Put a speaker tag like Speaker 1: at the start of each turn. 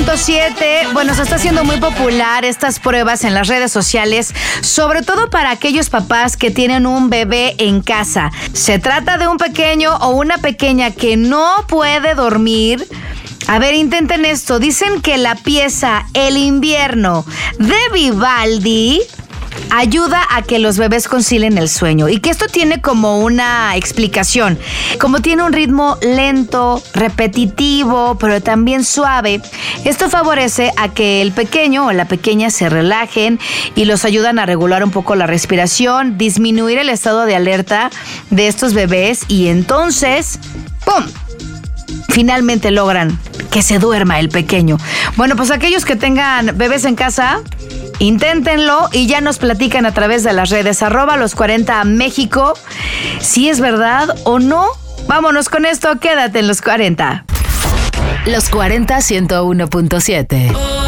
Speaker 1: 101.7. Bueno, se está haciendo muy popular estas pruebas en las redes sociales, sobre todo para aquellos papás que tienen un bebé en casa. Se trata de un pequeño o una pequeña que no puede dormir. A ver, intenten esto. Dicen que la pieza El invierno de Vivaldi ayuda a que los bebés concilien el sueño y que esto tiene como una explicación. Como tiene un ritmo lento, repetitivo, pero también suave, esto favorece a que el pequeño o la pequeña se relajen y los ayudan a regular un poco la respiración, disminuir el estado de alerta de estos bebés y entonces, ¡pum!, finalmente logran que se duerma el pequeño. Bueno, pues aquellos que tengan bebés en casa, inténtenlo y ya nos platican a través de las redes @los40 México si es verdad o no. Vámonos con esto, quédate en Los 40.
Speaker 2: Los 40 101.7.